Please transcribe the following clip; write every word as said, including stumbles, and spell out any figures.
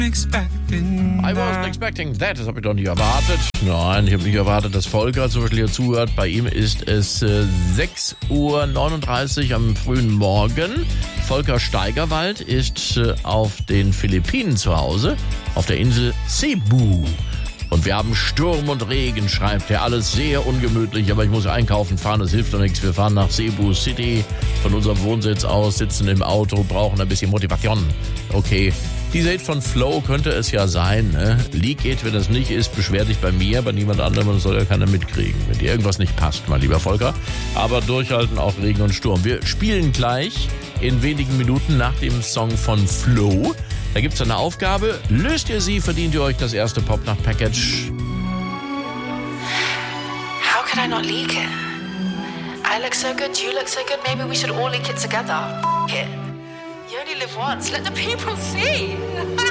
I wasn't expecting that. Das habe ich doch nicht erwartet. Nein, ich habe nicht erwartet, dass Volker zum Beispiel hier zuhört. Bei ihm ist es äh, sechs Uhr neununddreißig am frühen Morgen. Volker Steigerwald ist äh, auf den Philippinen zu Hause, auf der Insel Cebu. Und wir haben Sturm und Regen, schreibt er. Alles sehr ungemütlich, aber ich muss einkaufen fahren, das hilft doch nichts. Wir fahren nach Cebu City von unserem Wohnsitz aus, sitzen im Auto, brauchen ein bisschen Motivation. Okay, dieser Hit von Flow könnte es ja sein, ne? Leak It, wenn das nicht ist, beschwer dich bei mir, bei niemand anderem, das soll ja keiner mitkriegen. Wenn dir irgendwas nicht passt, mein lieber Volker. Aber durchhalten, auch Regen und Sturm. Wir spielen gleich in wenigen Minuten nach dem Song von Flow. Da gibt es eine Aufgabe. Löst ihr sie, verdient ihr euch das erste Popnacht-Package. How could I not leak it? I look so good, you look so good, maybe we should all leak it together. F*** it. You only live once, let the people see.